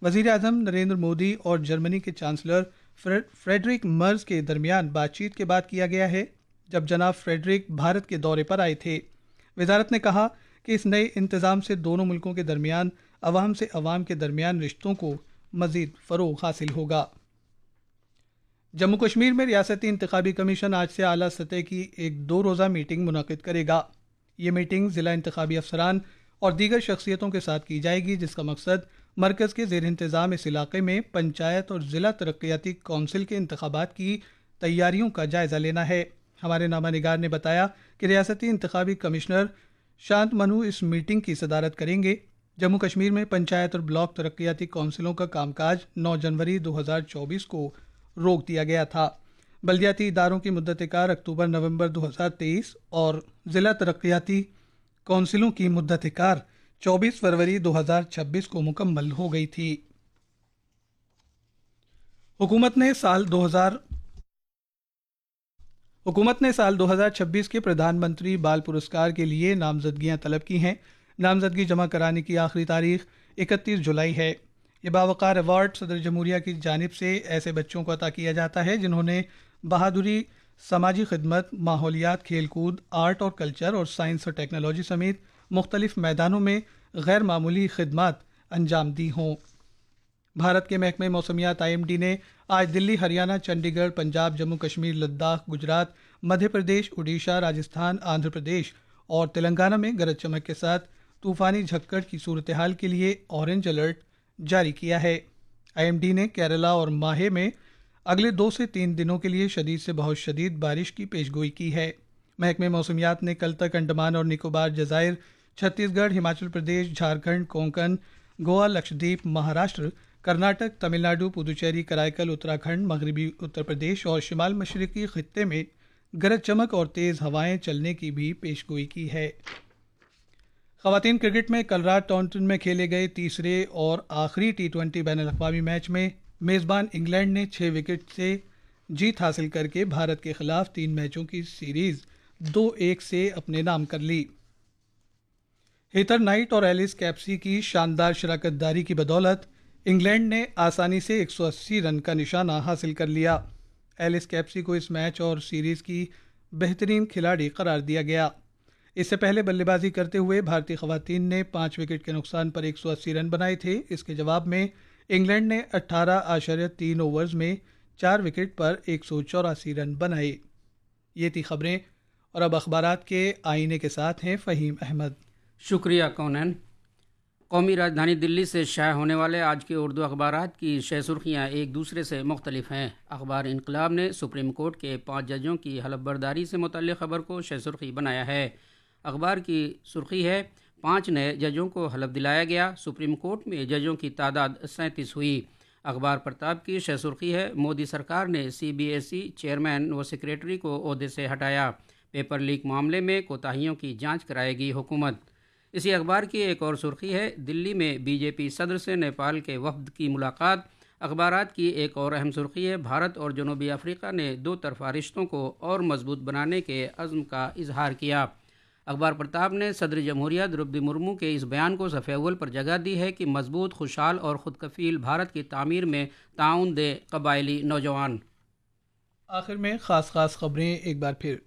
وزیر اعظم نریندر مودی اور جرمنی کے چانسلر فریڈرک مرز کے درمیان بات چیت کے بعد کیا گیا ہے، جب جناب فریڈرک بھارت کے دورے پر آئے تھے۔ وزارت نے کہا کہ اس نئے انتظام سے دونوں ملکوں کے درمیان عوام سے عوام کے درمیان رشتوں کو مزید فروغ حاصل ہوگا۔ جموں کشمیر میں ریاستی انتخابی کمیشن آج سے اعلیٰ سطح کی ایک 2 روزہ میٹنگ منعقد کرے گا۔ یہ میٹنگ ضلع انتخابی افسران اور دیگر شخصیتوں کے ساتھ کی جائے گی، جس کا مقصد مرکز کے زیر انتظام اس علاقے میں پنچایت اور ضلع ترقیاتی کونسل کے انتخابات کی تیاریوں کا جائزہ لینا ہے۔ ہمارے نامہ نگار نے بتایا کہ ریاستی انتخابی کمشنر شانت منو اس میٹنگ کی صدارت کریں گے۔ جموں کشمیر میں پنچایت اور بلاک ترقیاتی کونسلوں کا کام کاج 9 جنوری 2024 کو روک دیا گیا تھا۔ بلدیاتی اداروں کی مدت کار اکتوبر نومبر 2023 اور ضلع ترقیاتی کونسلوں کی مدت کار 24 فروری 2026 کو مکمل ہو گئی تھی۔ حکومت نے سال 2026 کے پردھان منتری بال پرسکار کے لیے نامزدگیاں طلب کی ہیں۔ نامزدگی جمع کرانے کی آخری تاریخ 31 جولائی ہے۔ یہ باوقار ایوارڈ صدر جمہوریہ کی جانب سے ایسے بچوں کو عطا کیا جاتا ہے جنہوں نے بہادری، سماجی خدمت، ماحولیات، کھیل کود، آرٹ اور کلچر اور سائنس اور ٹیکنالوجی سمیت مختلف میدانوں میں غیر معمولی خدمات انجام دی ہوں۔ بھارت کے محکمہ موسمیات IMD نے آج دلی، ہریانہ، چنڈی گڑھ، پنجاب، جموں کشمیر، لداخ، گجرات، مدھیہ پردیش، اڈیشہ، راجستھان، آندھرا پردیش اور تلنگانہ میں گرج چمک کے ساتھ طوفانی جھکڑ کی صورتحال کے لیے اورنج الرٹ جاری کیا ہے۔ IMD نے کیرلا اور ماہے میں اگلے 2 سے 3 دنوں کے لیے شدید سے بہت شدید بارش کی پیشگوئی کی ہے۔ محکمہ موسمیات نے کل تک انڈمان اور نکوبار جزائر، چھتیس گڑھ، ہماچل پردیش، جھارکھنڈ، کونکن، گوا، لکشدیپ، مہاراشٹر، کرناٹک، تمل ناڈو، پدوچیری، کرائیکل، اتراکھنڈ، مغربی اتر پردیش اور شمال مشرقی خطے میں گرج چمک اور تیز ہوائیں چلنے کی بھی پیشگوئی کی ہے۔ خواتین کرکٹ میں کل رات ٹورنٹن میں کھیلے گئے تیسرے اور آخری T20 بین الاقوامی میچ میں میزبان انگلینڈ نے 6 وکٹ سے جیت حاصل کر کے بھارت کے خلاف 3 میچوں کی سیریز 2-1 سے اپنے نام کر لی۔ ہیتر نائٹ اور ایلس کیپسی کی شاندار شراکت داری کی بدولت انگلینڈ نے آسانی سے 180 رن کا نشانہ حاصل کر لیا۔ ایلس کیپسی کو اس میچ اور سیریز کی بہترین کھلاڑی قرار دیا گیا۔ اس سے پہلے بلے بازی کرتے ہوئے بھارتی خواتین نے 5 وکٹ کے نقصان پر 180 رن بنائے تھے۔ اس کے جواب میں انگلینڈ نے 18.3 اوورز میں 4 وکٹ پر 184 رن بنائے۔ یہ تھی خبریں، اور اب اخبارات کے آئینے کے ساتھ ہیں فہیم احمد۔ شکریہ کونین۔ قومی راجدھانی دلی سے شائع ہونے والے آج کے اردو اخبارات کی 6 سرخیاں ایک دوسرے سے مختلف ہیں۔ اخبار انقلاب نے سپریم کورٹ کے 5 ججوں کی حلف برداری سے متعلق خبر کو 6 سرخی بنایا ہے۔ اخبار کی سرخی ہے 5 نئے ججوں کو حلف دلایا گیا، سپریم کورٹ میں ججوں کی تعداد 37 ہوئی۔ اخبار پرتاب کی 6 سرخی ہے مودی سرکار نے CBSE چیئرمین و سیکریٹری کو عہدے سے ہٹایا، پیپر لیک معاملے میں کوتاہیوں کی جانچ کرائے گی حکومت۔ اسی اخبار کی ایک اور سرخی ہے دلی میں BJP صدر سے نیپال کے وفد کی ملاقات۔ اخبارات کی ایک اور اہم سرخی ہے بھارت اور جنوبی افریقہ نے 2 طرفہ رشتوں کو اور مضبوط بنانے کے عزم کا اظہار کیا۔ اخبار پرتاب نے صدر جمہوریہ درپدی مرمو کے اس بیان کو صفحہ اول پر جگہ دی ہے کہ مضبوط، خوشحال اور خود کفیل بھارت کی تعمیر میں تعاون دے قبائلی نوجوان۔ آخر میں خاص خبریں ایک بار پھر۔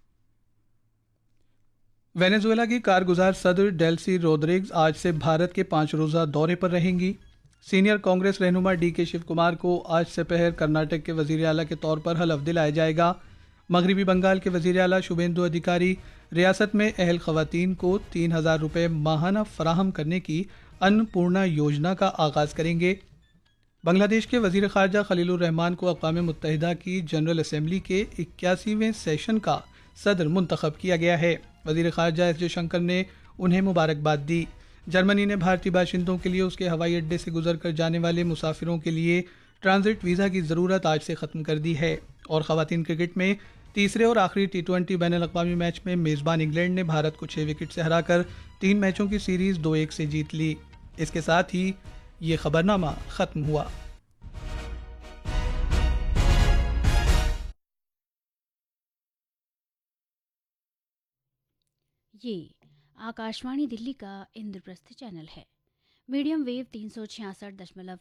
وینیزویلا کی کارگزار صدر ڈیلسی رودریگز آج سے بھارت کے 5 روزہ دورے پر رہیں گی۔ سینئر کانگریس رہنما DK شیو کمار کو آج سے پہر کرناٹک کے وزیر اعلیٰ کے طور پر حلف دلایا جائے گا۔ مغربی بنگال کے وزیر اعلیٰ شوبھیندو ادھیکاری ریاست میں اہل خواتین کو 3000 روپے ماہانہ فراہم کرنے کی ان پورنا یوجنا کا آغاز کریں گے۔ بنگلہ دیش کے وزیر خارجہ خلیل الرحمان کو اقوام متحدہ کی جنرل اسمبلی کے 81ویں سیشن کا صدر منتخب کیا گیا ہے۔ وزیر خارجہ ایس جے شنکر نے انہیں مبارکباد دی۔ جرمنی نے بھارتی باشندوں کے لیے اس کے ہوائی اڈے سے گزر کر جانے والے مسافروں کے لیے ٹرانزٹ ویزا کی ضرورت آج سے ختم کر دی ہے۔ اور خواتین کرکٹ میں تیسرے اور آخری T20 بین الاقوامی میچ میں میزبان انگلینڈ نے بھارت کو 6 وکٹ سے ہرا کر 3 میچوں کی سیریز 2-1 سے جیت لی۔ اس کے ساتھ ہی یہ خبرنامہ ختم ہوا۔ یہ آکاشوانی دلی کا اندرپرستھ چینل ہے۔ Medium view 366.0